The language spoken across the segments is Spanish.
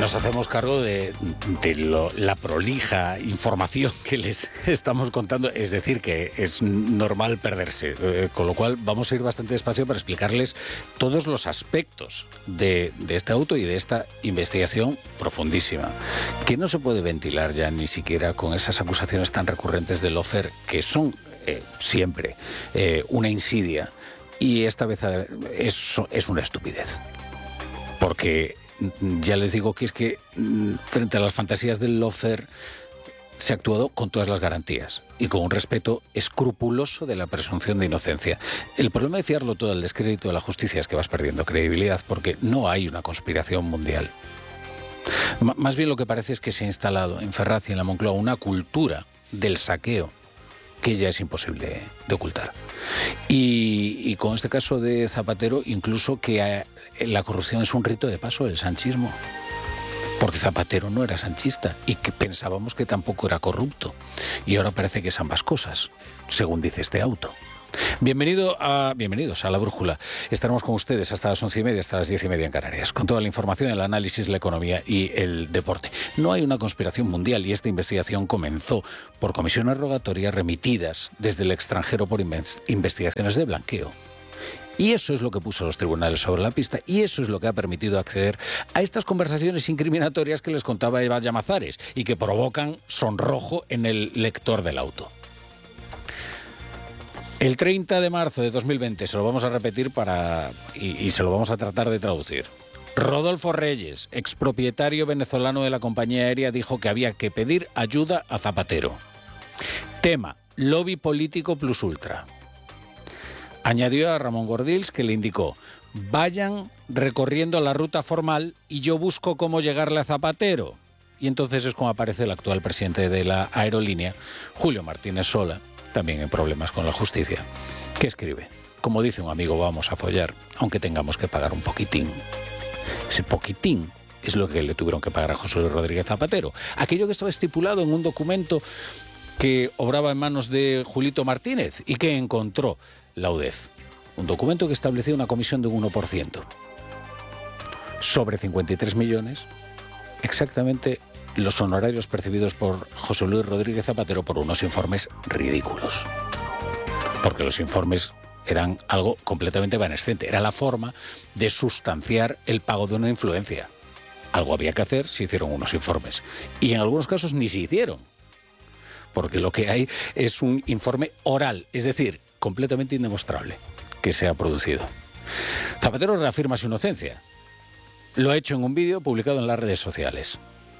Nos hacemos cargo de la prolija información que les estamos contando, es decir, que es normal perderse, con lo cual vamos a ir bastante despacio para explicarles todos los aspectos de este auto y de esta investigación profundísima, que no se puede ventilar ya ni siquiera con esas acusaciones tan recurrentes del lawfare, que son siempre una insidia, y esta vez es una estupidez, porque ya les digo que es que frente a las fantasías del lawfare se ha actuado con todas las garantías y con un respeto escrupuloso de la presunción de inocencia. El problema de fiarlo todo al descrédito de la justicia es que vas perdiendo credibilidad, porque no hay una conspiración mundial. Más bien lo que parece es que se ha instalado en Ferraz y en la Moncloa una cultura del saqueo que ya es imposible de ocultar. Y con este caso de Zapatero, incluso que la corrupción es un rito de paso del sanchismo. Porque Zapatero no era sanchista y que pensábamos que tampoco era corrupto. Y ahora parece que es ambas cosas, según dice este auto. Bienvenidos a La Brújula. Estaremos con ustedes hasta las 11:30, hasta las 10:30 en Canarias, con toda la información, el análisis, la economía y el deporte. No hay una conspiración mundial y esta investigación comenzó por comisiones rogatorias remitidas desde el extranjero por investigaciones de blanqueo. Y eso es lo que puso a los tribunales sobre la pista, y eso es lo que ha permitido acceder a estas conversaciones incriminatorias que les contaba Eva Llamazares y que provocan sonrojo en el lector del auto. El 30 de marzo de 2020, se lo vamos a repetir y se lo vamos a tratar de traducir. Rodolfo Reyes, expropietario venezolano de la compañía aérea, dijo que había que pedir ayuda a Zapatero. Tema: lobby político plus ultra. Añadió a Ramón Gordills, que le indicó: vayan recorriendo la ruta formal y yo busco cómo llegarle a Zapatero. Y entonces es como aparece el actual presidente de la aerolínea, Julio Martínez Sola, también en problemas con la justicia, que escribe: como dice un amigo, vamos a follar, aunque tengamos que pagar un poquitín. Ese poquitín es lo que le tuvieron que pagar a José Luis Rodríguez Zapatero. Aquello que estaba estipulado en un documento que obraba en manos de Julito Martínez y que encontró la UDEF. Un documento que establecía una comisión de un 1%. Sobre 53 millones, exactamente los honorarios percibidos por José Luis Rodríguez Zapatero por unos informes ridículos. Porque los informes eran algo completamente evanescente. Era la forma de sustanciar el pago de una influencia. Algo había que hacer, se hicieron unos informes. Y en algunos casos ni se hicieron. Porque lo que hay es un informe oral, es decir, completamente indemostrable, que se ha producido. Zapatero reafirma su inocencia. Lo ha hecho en un vídeo publicado en las redes sociales.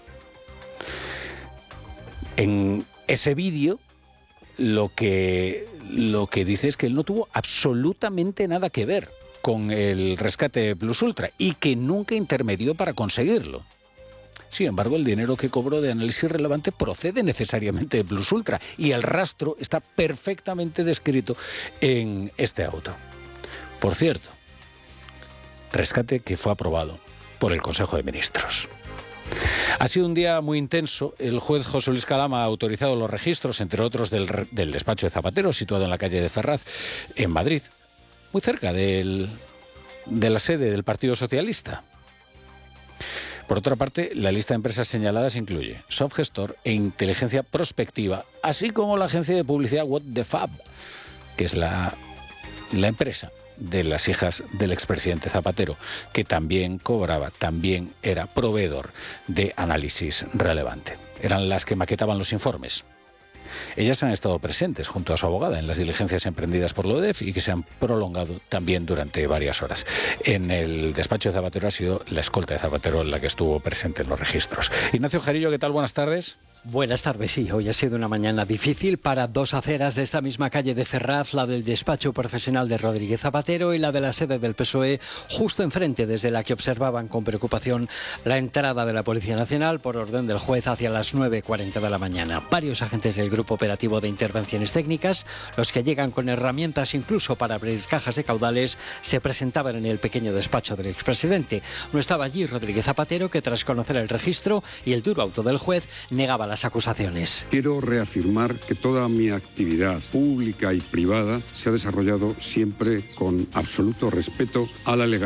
En ese vídeo lo que dice es que él no tuvo absolutamente nada que ver con el rescate plus ultra y que nunca intermedió para conseguirlo. Sin embargo, el dinero que cobró de análisis relevante procede necesariamente de plus ultra y el rastro está perfectamente descrito en este auto. Por cierto, rescate que fue aprobado por el Consejo de Ministros. Ha sido un día muy intenso. El juez José Luis Calama ha autorizado los registros, entre otros del despacho de Zapatero, situado en la calle de Ferraz, en Madrid, muy cerca de la sede del Partido Socialista. Por otra parte, la lista de empresas señaladas incluye Softgestor e Inteligencia Prospectiva, así como la agencia de publicidad What the Fab, que es la empresa de las hijas del expresidente Zapatero, que también cobraba, también era proveedor de análisis relevante. Eran las que maquetaban los informes. Ellas han estado presentes junto a su abogada en las diligencias emprendidas por la UDEF y que se han prolongado también durante varias horas. En el despacho de Zapatero ha sido la escolta de Zapatero la que estuvo presente en los registros. Ignacio Jarillo, ¿qué tal? Buenas tardes. Buenas tardes, sí. Hoy ha sido una mañana difícil para dos aceras de esta misma calle de Ferraz, la del despacho profesional de Rodríguez Zapatero y la de la sede del PSOE, justo enfrente, desde la que observaban con preocupación la entrada de la Policía Nacional por orden del juez hacia las 9:40 de la mañana. Varios agentes del Grupo Operativo de Intervenciones Técnicas, los que llegan con herramientas incluso para abrir cajas de caudales, se presentaban en el pequeño despacho del expresidente. No estaba allí Rodríguez Zapatero, que tras conocer el registro y el duro auto del juez, negaba las acusaciones. Quiero reafirmar que toda mi actividad pública y privada se ha desarrollado siempre con absoluto respeto a la legalidad.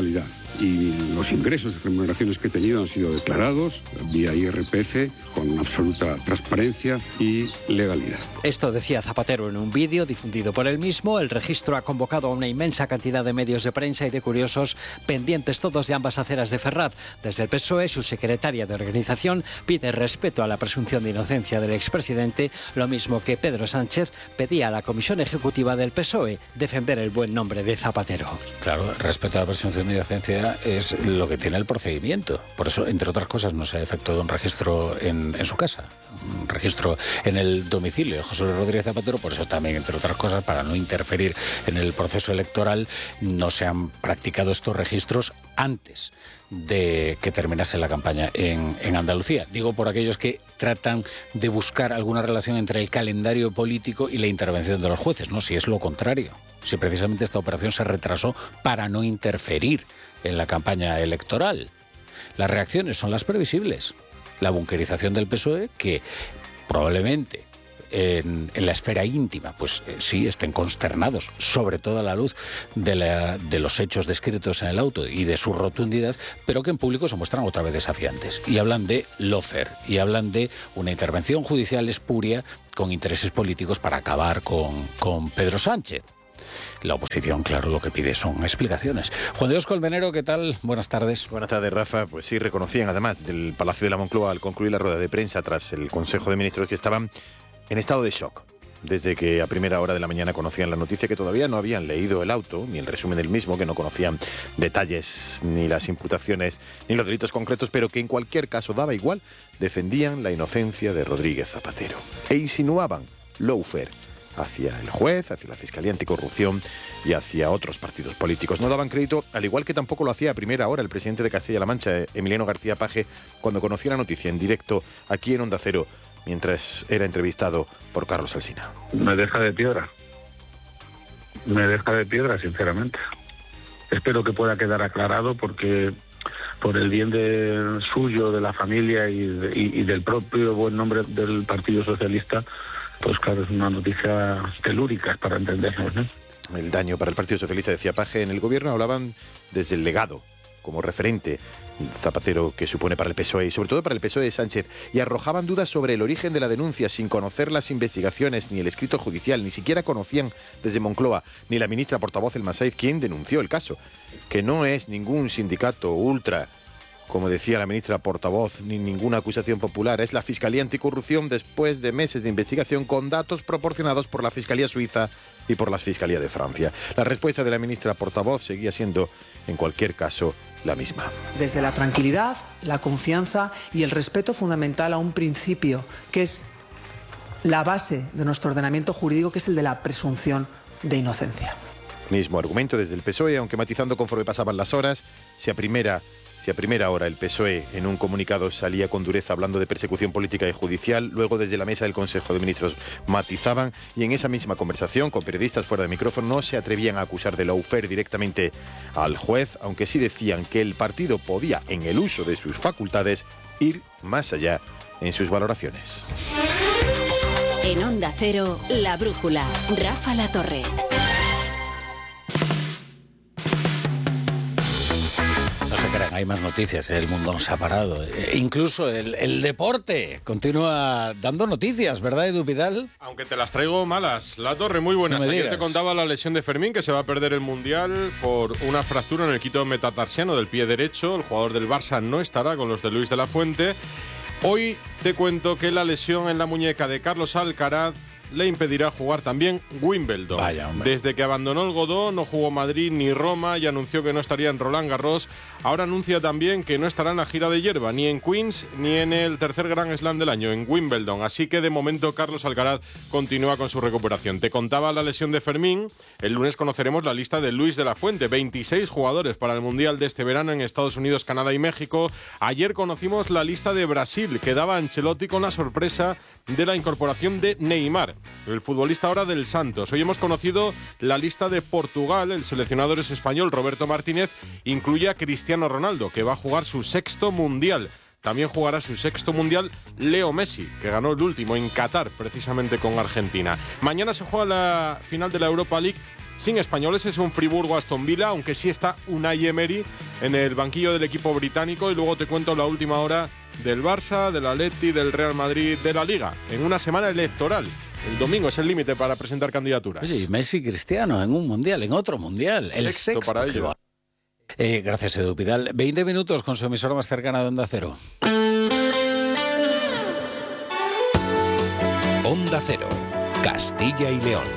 y los ingresos y remuneraciones que he tenido han sido declarados vía IRPF con absoluta transparencia y legalidad. Esto decía Zapatero en un vídeo difundido por él mismo. El registro ha convocado a una inmensa cantidad de medios de prensa y de curiosos pendientes todos de ambas aceras de Ferraz. Desde el PSOE, su secretaria de organización pide respeto a la presunción de inocencia del expresidente, lo mismo que Pedro Sánchez pedía a la Comisión Ejecutiva del PSOE defender el buen nombre de Zapatero. Claro, respeto a la presunción de inocencia es lo que tiene el procedimiento. Por eso, entre otras cosas, no se ha efectuado un registro en su casa, un registro en el domicilio de José Luis Rodríguez Zapatero. Por eso también, entre otras cosas, para no interferir en el proceso electoral, no se han practicado estos registros antes de que terminase la campaña en Andalucía. Digo por aquellos que tratan de buscar alguna relación entre el calendario político y la intervención de los jueces. No, si es lo contrario. Si precisamente esta operación se retrasó para no interferir en la campaña electoral. Las reacciones son las previsibles. La bunkerización del PSOE, que probablemente en la esfera íntima, pues sí, estén consternados, sobre todo a la luz de los hechos descritos en el auto y de su rotundidad, pero que en público se muestran otra vez desafiantes. Y hablan de lawfare, y hablan de una intervención judicial espuria con intereses políticos para acabar con Pedro Sánchez. La oposición, claro, lo que pide son explicaciones. Juan de Dios Colmenero, ¿qué tal? Buenas tardes. Buenas tardes, Rafa. Pues sí, reconocían además del Palacio de la Moncloa al concluir la rueda de prensa tras el Consejo de Ministros que estaban en estado de shock. Desde que a primera hora de la mañana conocían la noticia, que todavía no habían leído el auto, ni el resumen del mismo, que no conocían detalles, ni las imputaciones, ni los delitos concretos, pero que en cualquier caso daba igual, defendían la inocencia de Rodríguez Zapatero. E insinuaban lawfare hacia el juez, hacia la Fiscalía Anticorrupción y hacia otros partidos políticos. No daban crédito, al igual que tampoco lo hacía a primera hora el presidente de Castilla-La Mancha, Emiliano García Paje, cuando conoció la noticia en directo aquí en Onda Cero, mientras era entrevistado por Carlos Alsina. Me deja de piedra, sinceramente. Espero que pueda quedar aclarado porque por el bien suyo, de la familia y del propio buen nombre del Partido Socialista, pues claro, es una noticia telúrica para entendernos, ¿no? El daño para el Partido Socialista, decía Paje. En el gobierno hablaban desde el legado como referente Zapatero que supone para el PSOE y sobre todo para el PSOE de Sánchez, y arrojaban dudas sobre el origen de la denuncia sin conocer las investigaciones ni el escrito judicial. Ni siquiera conocían desde Moncloa ni la ministra portavoz El Masaiz, quien denunció el caso, que no es ningún sindicato ultra, como decía la ministra portavoz, ni ninguna acusación popular. Es la Fiscalía Anticorrupción después de meses de investigación con datos proporcionados por la Fiscalía Suiza y por la Fiscalía de Francia. La respuesta de la ministra portavoz seguía siendo, en cualquier caso, la misma. Desde la tranquilidad, la confianza y el respeto fundamental a un principio que es la base de nuestro ordenamiento jurídico, que es el de la presunción de inocencia. Mismo argumento desde el PSOE, aunque matizando conforme pasaban las horas. Si a primera hora el PSOE en un comunicado salía con dureza hablando de persecución política y judicial, luego desde la mesa del Consejo de Ministros matizaban, y en esa misma conversación con periodistas fuera de micrófono no se atrevían a acusar de lawfare directamente al juez, aunque sí decían que el partido podía, en el uso de sus facultades, ir más allá en sus valoraciones. En Onda Cero, La Brújula, Rafa Latorre. Hay más noticias, el mundo no se ha parado. Incluso el deporte continúa dando noticias, ¿verdad, Edu Vidal? Aunque te las traigo malas. Latorre, muy buenas. No Ayer te contaba la lesión de Fermín, que se va a perder el Mundial por una fractura en el quito metatarsiano del pie derecho. El jugador del Barça no estará con los de Luis de la Fuente. Hoy te cuento que la lesión en la muñeca de Carlos Alcaraz le impedirá jugar también Wimbledon. Vaya, hombre. Desde que abandonó el Godó no jugó Madrid ni Roma y anunció que no estaría en Roland Garros. Ahora anuncia también que no estará en la gira de hierba, ni en Queens ni en el tercer Grand Slam del año, en Wimbledon. Así que de momento Carlos Alcaraz continúa con su recuperación. Te contaba la lesión de Fermín. El lunes conoceremos la lista de Luis de la Fuente. 26 jugadores para el Mundial de este verano en Estados Unidos, Canadá y México. Ayer conocimos la lista de Brasil, que daba Ancelotti con la sorpresa de la incorporación de Neymar, el futbolista ahora del Santos. Hoy hemos conocido la lista de Portugal. El seleccionador es español, Roberto Martínez. Incluye a Cristiano Ronaldo, que va a jugar su 6º Mundial. También jugará su 6º Mundial Leo Messi, que ganó el último en Qatar, precisamente con Argentina. Mañana se juega la final de la Europa League sin españoles. Es un Friburgo-Aston Villa, aunque sí está Unai Emery en el banquillo del equipo británico. Y luego te cuento la última hora del Barça, del Atleti, del Real Madrid, de la Liga, en una semana electoral. El domingo es el límite para presentar candidaturas. Oye, y Messi y Cristiano en un mundial, en otro mundial. El sexto para ello. Gracias, Edu Pidal. 20 minutos con su emisora más cercana de Onda Cero. Onda Cero, Castilla y León.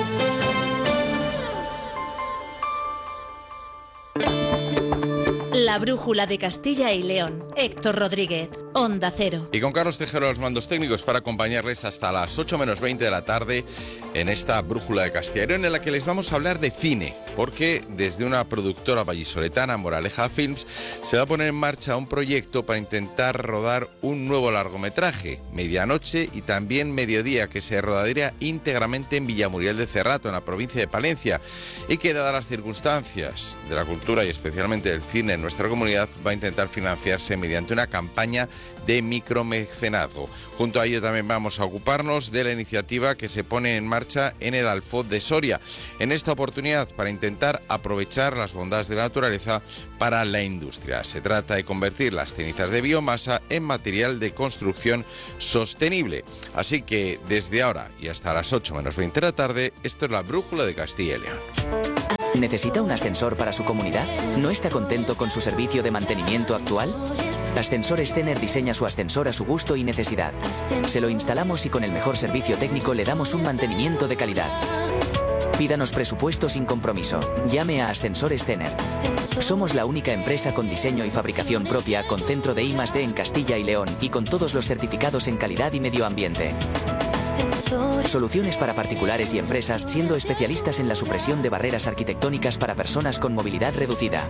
La brújula de Castilla y León. Héctor Rodríguez, Onda Cero. Y con Carlos Tejero a los mandos técnicos para acompañarles hasta las 8 menos 20 de la tarde en esta brújula de Castilla y León, en la que les vamos a hablar de cine, porque desde una productora vallisoletana, Moraleja Films, se va a poner en marcha un proyecto para intentar rodar un nuevo largometraje, Medianoche y también Mediodía, que se rodaría íntegramente en Villamuriel de Cerrato, en la provincia de Palencia, y que, dadas las circunstancias de la cultura y especialmente del cine en nuestra comunidad, va a intentar financiarse mediante una campaña de micromecenazgo. Junto a ello también vamos a ocuparnos de la iniciativa que se pone en marcha en el Alfoz de Soria, en esta oportunidad para intentar aprovechar las bondades de la naturaleza para la industria. Se trata de convertir las cenizas de biomasa en material de construcción sostenible. Así que desde ahora y hasta las 8 menos 20 de la tarde, esto es la brújula de Castilla y León. ¿Necesita un ascensor para su comunidad? ¿No está contento con su servicio de mantenimiento actual? Ascensores Stener diseña su ascensor a su gusto y necesidad. Se lo instalamos y con el mejor servicio técnico le damos un mantenimiento de calidad. Pídanos presupuesto sin compromiso. Llame a Ascensores Stener. Somos la única empresa con diseño y fabricación propia, con centro de I+D en Castilla y León y con todos los certificados en calidad y medio ambiente. Soluciones para particulares y empresas, siendo especialistas en la supresión de barreras arquitectónicas para personas con movilidad reducida.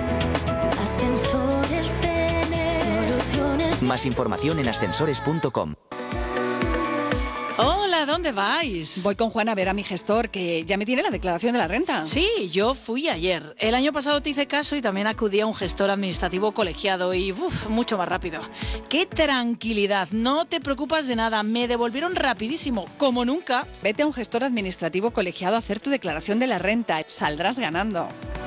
Más información en ascensores.com. Hola, ¿dónde vais? Voy con Juan a ver a mi gestor, que ya me tiene la declaración de la renta. Sí, yo fui ayer. El año pasado te hice caso y también acudí a un gestor administrativo colegiado y mucho más rápido. ¡Qué tranquilidad! No te preocupas de nada. Me devolvieron rapidísimo, como nunca. Vete a un gestor administrativo colegiado a hacer tu declaración de la renta. Saldrás ganando.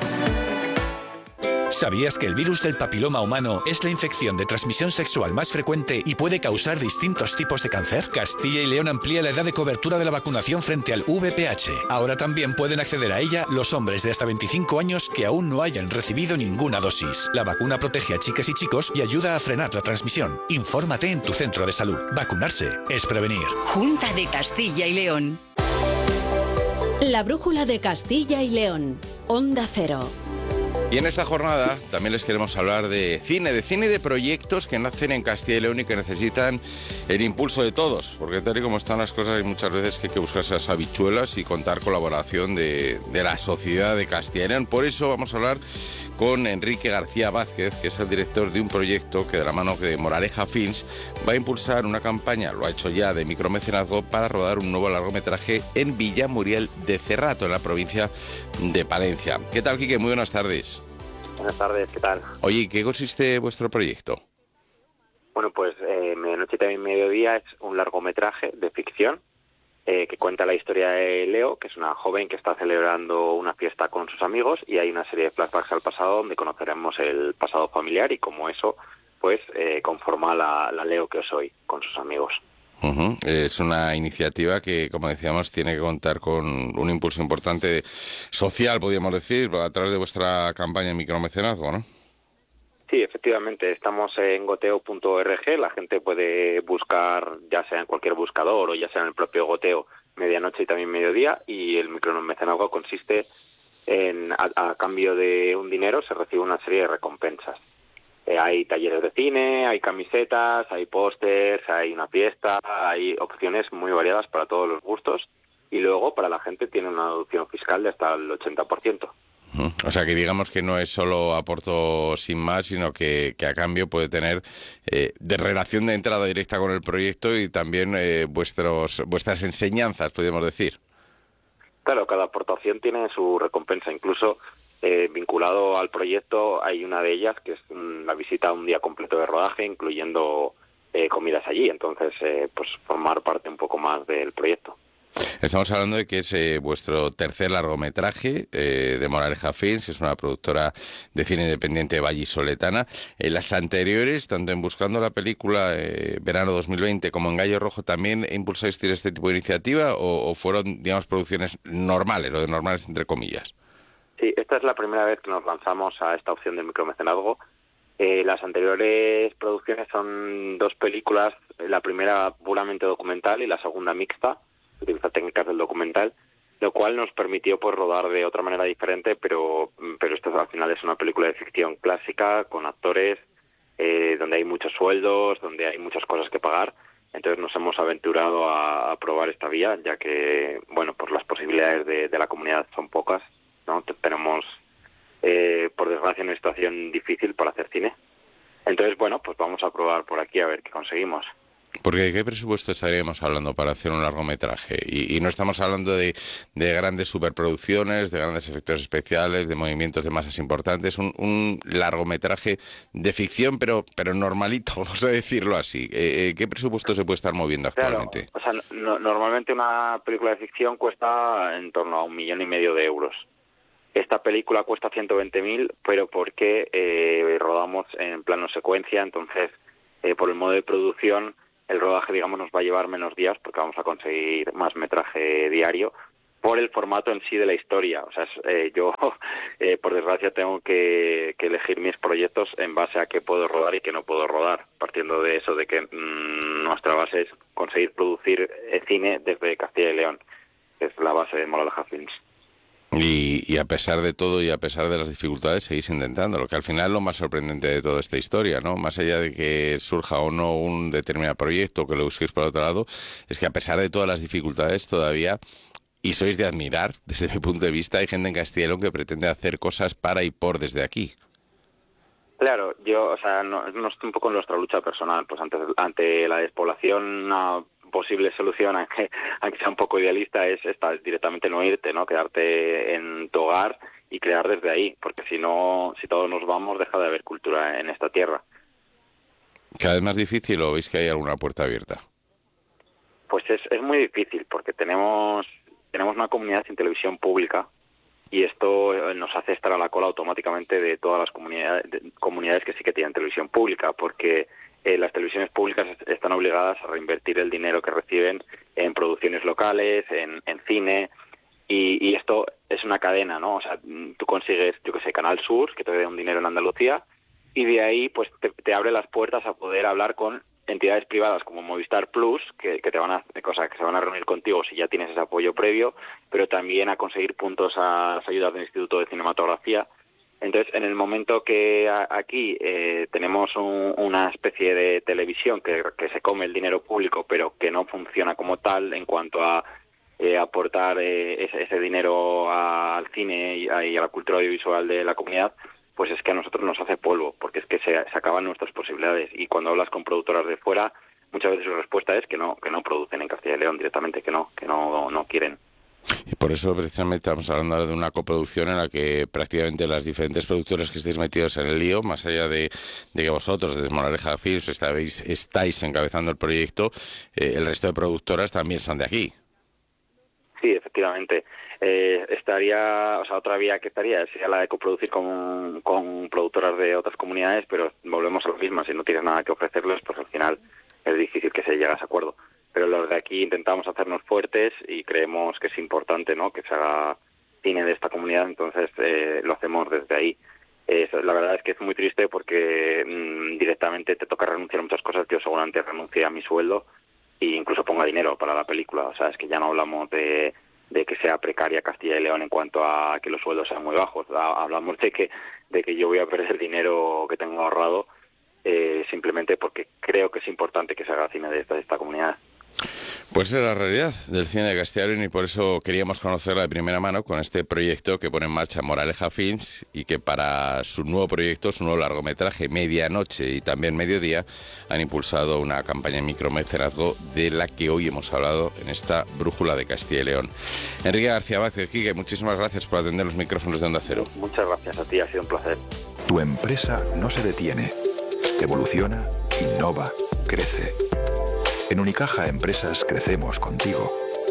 ¿Sabías que el virus del papiloma humano es la infección de transmisión sexual más frecuente y puede causar distintos tipos de cáncer? Castilla y León amplía la edad de cobertura de la vacunación frente al VPH. Ahora también pueden acceder a ella los hombres de hasta 25 años que aún no hayan recibido ninguna dosis. La vacuna protege a chicas y chicos y ayuda a frenar la transmisión. Infórmate en tu centro de salud. Vacunarse es prevenir. Junta de Castilla y León. La brújula de Castilla y León. Onda Cero. Y en esta jornada también les queremos hablar de cine y de proyectos que nacen en Castilla y León y que necesitan el impulso de todos, porque tal y como están las cosas hay muchas veces que hay que buscar esas habichuelas y contar colaboración de la sociedad de Castilla y León. Por eso vamos a hablar con Enrique García Vázquez, que es el director de un proyecto que de la mano de Moraleja Films va a impulsar una campaña, lo ha hecho ya, de micromecenazgo para rodar un nuevo largometraje en Villamuriel de Cerrato, en la provincia de Palencia. ¿Qué tal, Quique? Muy buenas tardes. Buenas tardes, ¿qué tal? Oye, ¿y qué consiste vuestro proyecto? Bueno, pues Medianoche y también Mediodía es un largometraje de ficción que cuenta la historia de Leo, que es una joven que está celebrando una fiesta con sus amigos, y hay una serie de flashbacks al pasado donde conoceremos el pasado familiar y cómo eso pues conforma la Leo que soy con sus amigos. Uh-huh. Es una iniciativa que, como decíamos, tiene que contar con un impulso importante social, podríamos decir, a través de vuestra campaña de micromecenazgo, ¿no? Sí, efectivamente, estamos en goteo.org, la gente puede buscar, ya sea en cualquier buscador o ya sea en el propio Goteo, Medianoche y también Mediodía, y el micromecenazgo consiste en, a cambio de un dinero, se recibe una serie de recompensas. Hay talleres de cine, hay camisetas, hay pósters, hay una fiesta, hay opciones muy variadas para todos los gustos, y luego para la gente tiene una deducción fiscal de hasta el 80%. O sea, que digamos que no es solo aporto sin más, sino que a cambio puede tener de relación de entrada directa con el proyecto y también vuestras enseñanzas, podríamos decir. Claro, cada aportación tiene su recompensa. Incluso vinculado al proyecto hay una de ellas que es la visita a un día completo de rodaje, incluyendo comidas allí. Entonces, pues formar parte un poco más del proyecto. Estamos hablando de que es vuestro tercer largometraje de Moraleja Films, es una productora de cine independiente vallisoletana. Las anteriores, tanto en Buscando la Película verano 2020 como en Gallo Rojo, ¿también impulsáis este tipo de iniciativa o fueron, digamos, producciones normales, o de normales entre comillas? Sí, esta es la primera vez que nos lanzamos a esta opción del micromecenazgo. Las anteriores producciones son 2 películas, la primera puramente documental y la segunda mixta, utiliza técnicas del documental, lo cual nos permitió pues rodar de otra manera diferente, pero esto al final es una película de ficción clásica, con actores, donde hay muchos sueldos, donde hay muchas cosas que pagar. Entonces nos hemos aventurado a probar esta vía, ya que, bueno, pues las posibilidades de la comunidad son pocas, ¿no? Tenemos, por desgracia, una situación difícil para hacer cine. Entonces, bueno, pues vamos a probar por aquí a ver qué conseguimos. Porque ¿de qué presupuesto estaríamos hablando para hacer un largometraje? Y no estamos hablando de grandes superproducciones, de grandes efectos especiales, de movimientos de masas importantes. Un largometraje de ficción, pero normalito, vamos a decirlo así. ¿Qué presupuesto se puede estar moviendo actualmente? Claro, o sea, normalmente una película de ficción cuesta en torno a 1,5 millones de euros. Esta película cuesta 120.000, pero porque rodamos en plano secuencia, entonces por el modo de producción el rodaje, digamos, nos va a llevar menos días porque vamos a conseguir más metraje diario por el formato en sí de la historia. O sea, yo, por desgracia, tengo que elegir mis proyectos en base a qué puedo rodar y qué no puedo rodar, partiendo de eso, de que nuestra base es conseguir producir cine desde Castilla y León, que es la base de Moraleja Films. Y a pesar de todo y a pesar de las dificultades seguís intentando, lo que al final es lo más sorprendente de toda esta historia, ¿no? Más allá de que surja o no un determinado proyecto, que lo busquéis por otro lado, es que a pesar de todas las dificultades todavía, y sois de admirar, desde mi punto de vista, hay gente en Castilla y León que pretende hacer cosas para y por desde aquí. Claro, yo, o sea, no estoy un poco en nuestra lucha personal, pues ante la despoblación, una posible solución, aunque sea un poco idealista, es directamente no irte, ¿no? Quedarte en tu hogar y crear desde ahí, porque si todos nos vamos, deja de haber cultura en esta tierra. ¿Cada vez más difícil o veis que hay alguna puerta abierta? Pues es muy difícil, porque tenemos una comunidad sin televisión pública y esto nos hace estar a la cola automáticamente de todas las comunidades que sí que tienen televisión pública, porque las televisiones públicas están obligadas a reinvertir el dinero que reciben en producciones locales, en cine, y esto es una cadena, ¿no? O sea, tú consigues, yo que sé, Canal Sur, que te dé un dinero en Andalucía, y de ahí pues te abre las puertas a poder hablar con entidades privadas como Movistar Plus, que se van a reunir contigo si ya tienes ese apoyo previo, pero también a conseguir puntos a las ayudas del Instituto de Cinematografía. Entonces, en el momento que aquí tenemos una especie de televisión que se come el dinero público, pero que no funciona como tal en cuanto a aportar ese dinero al cine y a la cultura audiovisual de la comunidad, pues es que a nosotros nos hace polvo, porque es que se acaban nuestras posibilidades. Y cuando hablas con productoras de fuera, muchas veces su respuesta es que no producen en Castilla y León directamente, que no quieren. Y por eso precisamente estamos hablando de una coproducción en la que prácticamente las diferentes productoras que estáis metidos en el lío, más allá de que vosotros desde Moraleja Films estáis encabezando el proyecto, el resto de productoras también son de aquí. Sí, efectivamente. Otra vía que estaría sería la de coproducir con productoras de otras comunidades, pero volvemos a lo mismo, si no tienes nada que ofrecerles, pues al final es difícil que se llegue a ese acuerdo. Pero los de aquí intentamos hacernos fuertes y creemos que es importante, ¿no?, que se haga cine de esta comunidad, entonces lo hacemos desde ahí. La verdad es que es muy triste porque directamente te toca renunciar a muchas cosas. Yo seguramente renuncié a mi sueldo e incluso ponga dinero para la película. O sea, es que ya no hablamos de que sea precaria Castilla y León en cuanto a que los sueldos sean muy bajos. Hablamos de que yo voy a perder dinero que tengo ahorrado simplemente porque creo que es importante que se haga cine de esta comunidad. Pues es la realidad del cine de Castilla y León y por eso queríamos conocerla de primera mano con este proyecto que pone en marcha Moraleja Films y que para su nuevo proyecto, su nuevo largometraje Medianoche y también Mediodía, han impulsado una campaña de micromecenazgo de la que hoy hemos hablado en esta Brújula de Castilla y León. Enrique García Vázquez, Quique, muchísimas gracias por atender los micrófonos de Onda Cero. Muchas gracias a ti, ha sido un placer. Tu empresa no se detiene, evoluciona, innova, crece. En Unicaja Empresas crecemos contigo,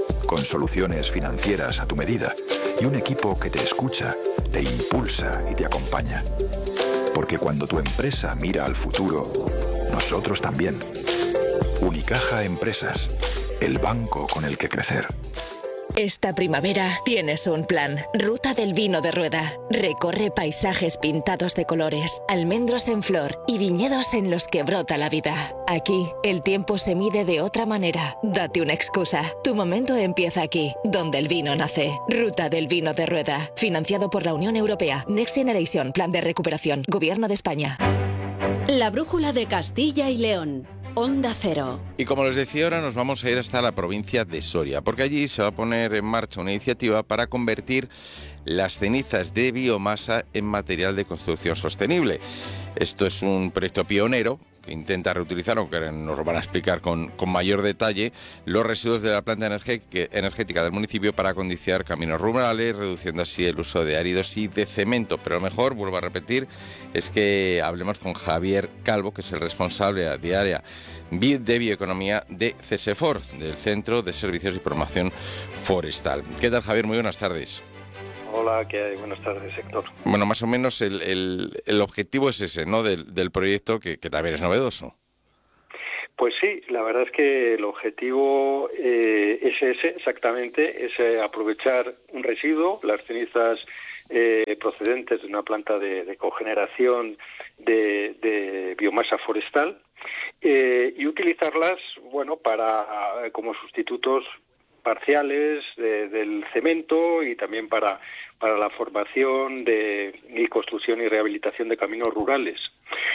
con soluciones financieras a tu medida y un equipo que te escucha, te impulsa y te acompaña. Porque cuando tu empresa mira al futuro, nosotros también. Unicaja Empresas, el banco con el que crecer. Esta primavera tienes un plan. Ruta del Vino de Rueda. Recorre paisajes pintados de colores, almendros en flor y viñedos en los que brota la vida. Aquí, el tiempo se mide de otra manera. Date una excusa. Tu momento empieza aquí, donde el vino nace. Ruta del Vino de Rueda. Financiado por la Unión Europea. Next Generation. Plan de recuperación. Gobierno de España. La brújula de Castilla y León. Onda Cero. Y como les decía, ahora nos vamos a ir hasta la provincia de Soria, porque allí se va a poner en marcha una iniciativa para convertir las cenizas de biomasa en material de construcción sostenible. Esto es un proyecto pionero que intenta reutilizar, aunque nos lo van a explicar con mayor detalle, los residuos de la planta energética del municipio para acondicionar caminos rurales, reduciendo así el uso de áridos y de cemento. Pero lo mejor, vuelvo a repetir, es que hablemos con Javier Calvo, que es el responsable de área de bioeconomía de CSFOR, del Centro de Servicios y Promoción Forestal. ¿Qué tal, Javier? Muy buenas tardes. Hola, ¿qué hay? Buenas tardes, Héctor. Bueno, más o menos el objetivo es ese, ¿no?, del proyecto, que también es novedoso. Pues sí, la verdad es que el objetivo es ese, exactamente, es aprovechar un residuo, las cenizas procedentes de una planta de cogeneración de biomasa forestal, y utilizarlas, bueno, como sustitutos parciales del cemento y también para la formación y construcción y rehabilitación de caminos rurales.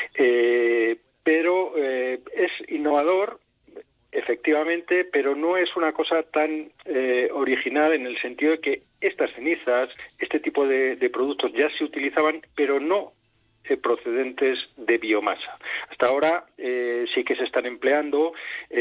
Pero es innovador, efectivamente, pero no es una cosa tan original, en el sentido de que estas cenizas, este tipo de productos ya se utilizaban, pero no procedentes de biomasa. Hasta ahora sí que se están empleando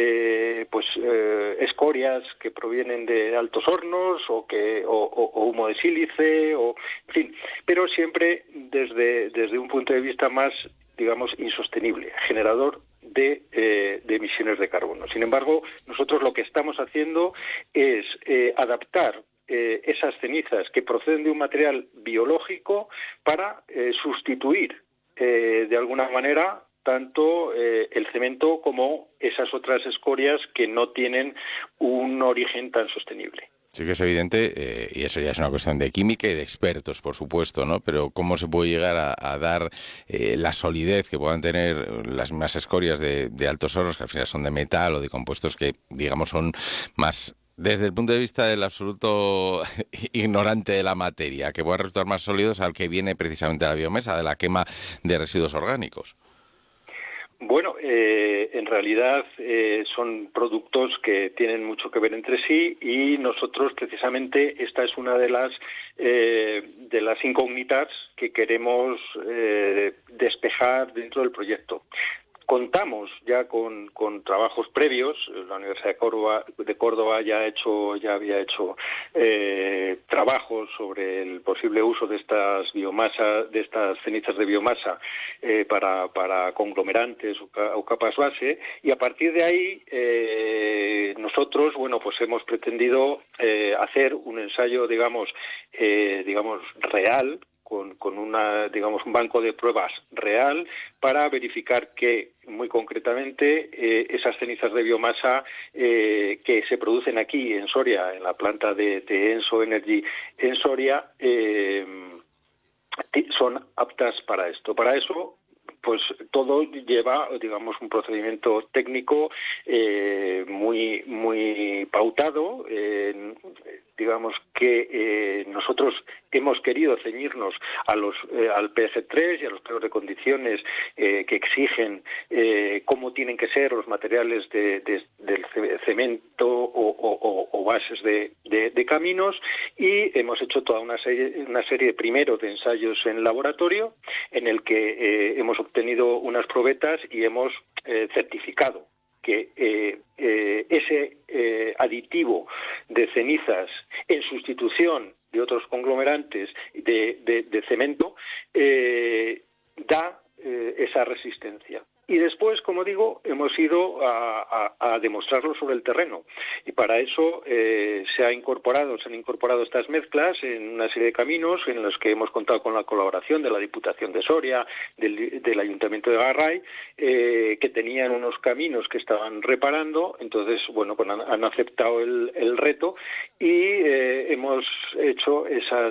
escorias que provienen de altos hornos o humo de sílice, en fin, pero siempre desde un punto de vista más, digamos, insostenible, generador de emisiones de carbono. Sin embargo, nosotros lo que estamos haciendo es adaptar esas cenizas que proceden de un material biológico para sustituir de alguna manera tanto el cemento como esas otras escorias que no tienen un origen tan sostenible. Sí que es evidente, y eso ya es una cuestión de química y de expertos, por supuesto, ¿no? Pero ¿cómo se puede llegar a dar la solidez que puedan tener las mismas escorias de altos hornos, que al final son de metal o de compuestos que, digamos, son más, desde el punto de vista del absoluto ignorante de la materia, que puedan resultar más sólidos al que viene precisamente de la biomasa, de la quema de residuos orgánicos? Bueno, en realidad son productos que tienen mucho que ver entre sí, y nosotros precisamente esta es una de las incógnitas que queremos despejar dentro del proyecto. Contamos ya con trabajos previos. La Universidad de Córdoba ya había hecho trabajos sobre el posible uso de estas cenizas de biomasa para conglomerantes o capas base, y a partir de ahí nosotros, bueno, pues hemos pretendido hacer un ensayo, digamos real, con un banco de pruebas real, para verificar que, muy concretamente, esas cenizas de biomasa que se producen aquí en Soria, en la planta de Enso Energy en Soria, son aptas para esto. Para eso, pues todo lleva, digamos, un procedimiento técnico muy pautado. Digamos que nosotros hemos querido ceñirnos al PS3 y a los pliegos de condiciones que exigen cómo tienen que ser los materiales del cemento o bases de caminos, y hemos hecho toda una serie primero de ensayos en laboratorio, en el que hemos obtenido unas probetas y hemos certificado que ese aditivo de cenizas en sustitución de otros conglomerantes de cemento da esa resistencia. Y después, como digo, hemos ido a demostrarlo sobre el terreno. Y para eso se han incorporado estas mezclas en una serie de caminos en los que hemos contado con la colaboración de la Diputación de Soria, del Ayuntamiento de Garray, que tenían unos caminos que estaban reparando. Entonces, bueno, pues han aceptado el reto y hemos hecho esas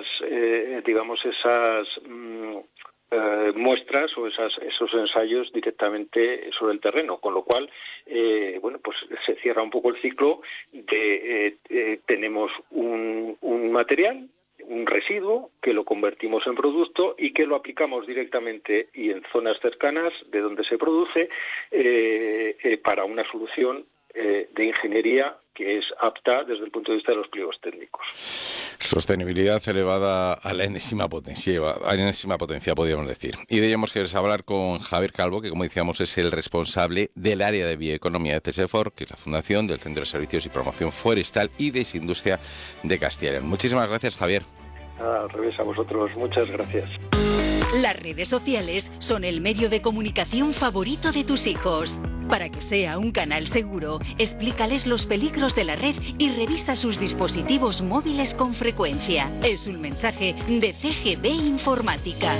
muestras o esos ensayos directamente sobre el terreno, con lo cual pues se cierra un poco el ciclo de tenemos un material, un residuo que lo convertimos en producto y que lo aplicamos directamente y en zonas cercanas de donde se produce para una solución de ingeniería que es apta desde el punto de vista de los pliegos técnicos. Sostenibilidad elevada a la enésima potencia, podríamos decir. Y de ello hemos querido hablar con Javier Calvo, que como decíamos es el responsable del área de bioeconomía de CSFOR, que es la fundación del Centro de Servicios y Promoción Forestal y de Industria de Castilla y León. Muchísimas gracias, Javier. Al revés, a vosotros, muchas gracias. Las redes sociales son el medio de comunicación favorito de tus hijos. Para que sea un canal seguro, explícales los peligros de la red y revisa sus dispositivos móviles con frecuencia. Es un mensaje de CGB Informática.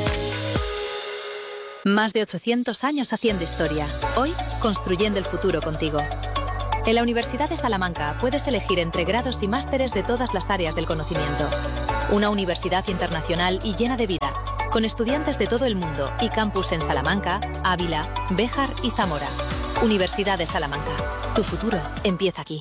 Más de 800 años haciendo historia. Hoy, construyendo el futuro contigo. En la Universidad de Salamanca puedes elegir entre grados y másteres de todas las áreas del conocimiento. Una universidad internacional y llena de vida, con estudiantes de todo el mundo y campus en Salamanca, Ávila, Béjar y Zamora. Universidad de Salamanca. Tu futuro empieza aquí.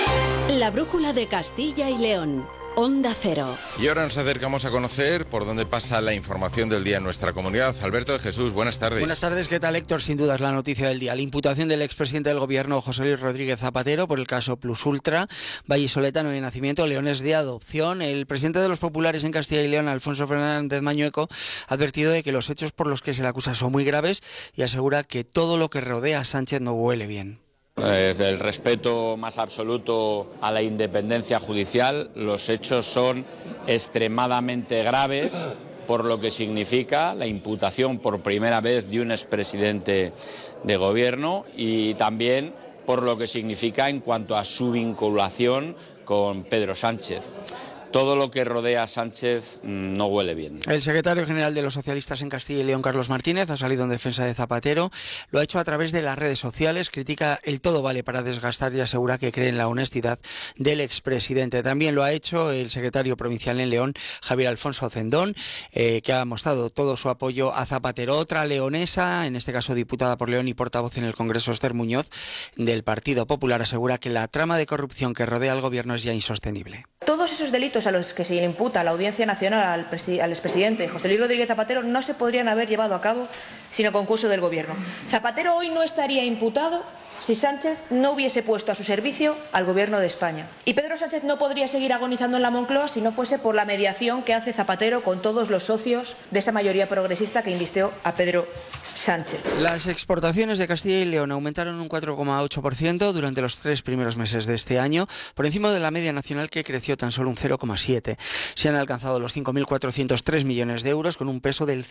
La brújula de Castilla y León. Onda Cero. Y ahora nos acercamos a conocer por dónde pasa la información del día en nuestra comunidad. Alberto de Jesús, buenas tardes. Buenas tardes, ¿qué tal, Héctor? Sin duda es la noticia del día. La imputación del expresidente del Gobierno, José Luis Rodríguez Zapatero, por el caso Plus Ultra, vallisoletano de nacimiento, leones de adopción. El presidente de los populares en Castilla y León, Alfonso Fernández Mañueco, ha advertido de que los hechos por los que se le acusa son muy graves y asegura que todo lo que rodea a Sánchez no huele bien. Desde el respeto más absoluto a la independencia judicial, los hechos son extremadamente graves por lo que significa la imputación por primera vez de un expresidente de gobierno y también por lo que significa en cuanto a su vinculación con Pedro Sánchez. Todo lo que rodea a Sánchez no huele bien. El secretario general de los socialistas en Castilla y León, Carlos Martínez, ha salido en defensa de Zapatero. Lo ha hecho a través de las redes sociales, critica el todo vale para desgastar y asegura que cree en la honestidad del expresidente. También lo ha hecho el secretario provincial en León, Javier Alfonso Cendón, que ha mostrado todo su apoyo a Zapatero. Otra leonesa, en este caso diputada por León y portavoz en el Congreso, Esther Muñoz, del Partido Popular, asegura que la trama de corrupción que rodea al gobierno es ya insostenible. Todos esos delitos a los que se le imputa a la Audiencia Nacional al expresidente José Luis Rodríguez Zapatero no se podrían haber llevado a cabo sin el concurso del Gobierno. Zapatero hoy no estaría imputado si Sánchez no hubiese puesto a su servicio al Gobierno de España. Y Pedro Sánchez no podría seguir agonizando en la Moncloa si no fuese por la mediación que hace Zapatero con todos los socios de esa mayoría progresista que invistió a Pedro Sánchez. Las exportaciones de Castilla y León aumentaron un 4,8% durante los 3 primeros meses de este año, por encima de la media nacional que creció tan solo un 0,7%. Se han alcanzado los 5.403 millones de euros con un peso del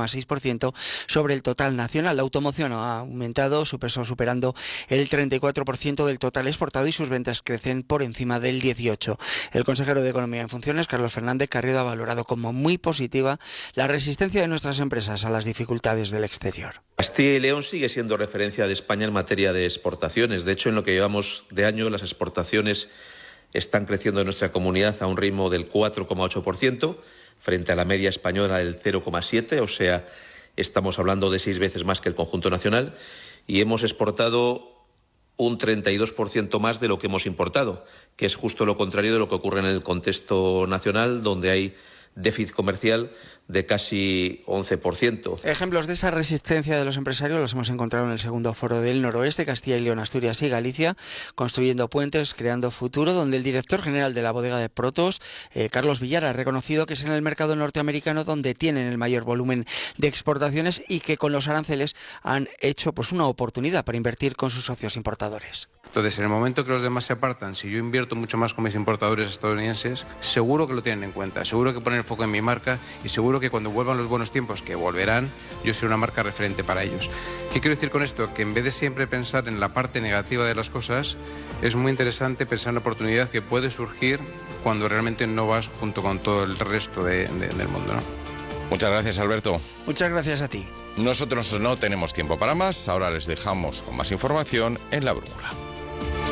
5,6% sobre el total nacional. La automoción ha aumentado su peso superando el 34% del total exportado y sus ventas crecen por encima del 18%. El consejero de Economía en funciones, Carlos Fernández Carriedo, ha valorado como muy positiva la resistencia de nuestras empresas a las dificultades del exterior. Castilla y León sigue siendo referencia de España en materia de exportaciones. De hecho, en lo que llevamos de año, las exportaciones están creciendo en nuestra comunidad a un ritmo del 4,8%, frente a la media española del 0,7%, o sea, estamos hablando de 6 veces más que el conjunto nacional, y hemos exportado un 32% más de lo que hemos importado, que es justo lo contrario de lo que ocurre en el contexto nacional, donde hay déficit comercial de casi 11%. Ejemplos de esa resistencia de los empresarios los hemos encontrado en el segundo foro del Noroeste, Castilla y León, Asturias y Galicia, construyendo puentes, creando futuro, donde el director general de la bodega de Protos, Carlos Villar, ha reconocido que es en el mercado norteamericano donde tienen el mayor volumen de exportaciones y que con los aranceles han hecho una oportunidad para invertir con sus socios importadores. Entonces, en el momento que los demás se apartan, si yo invierto mucho más con mis importadores estadounidenses, seguro que lo tienen en cuenta, seguro que ponen el foco en mi marca y seguro seguro que cuando vuelvan los buenos tiempos, que volverán, yo seré una marca referente para ellos. ¿Qué quiero decir con esto? Que en vez de siempre pensar en la parte negativa de las cosas, es muy interesante pensar en la oportunidad que puede surgir cuando realmente no vas junto con todo el resto del mundo, ¿no? Muchas gracias, Alberto. Muchas gracias a ti. Nosotros no tenemos tiempo para más, ahora les dejamos con más información en La Brújula.